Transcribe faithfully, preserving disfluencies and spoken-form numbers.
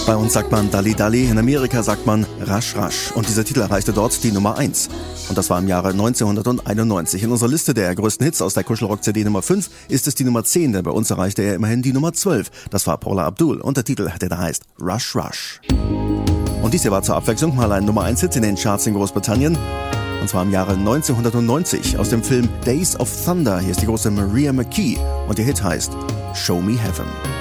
Bei uns sagt man Dalli Dalli, in Amerika sagt man Rasch Rasch. Und dieser Titel erreichte dort die Nummer eins. Und das war im Jahre neunzehnhunderteinundneunzig. In unserer Liste der größten Hits aus der Kuschelrock-C D Nummer fünf ist es die Nummer zehn, denn bei uns erreichte er immerhin die Nummer zwölf. Das war Paula Abdul und der Titel, der da heißt Rush Rush. Und dies hier war zur Abwechslung mal ein Nummer eins Hit in den Charts in Großbritannien. Und zwar im Jahre neunzehnhundertneunzig aus dem Film Days of Thunder. Hier ist die große Maria McKee und der Hit heißt Show Me Heaven.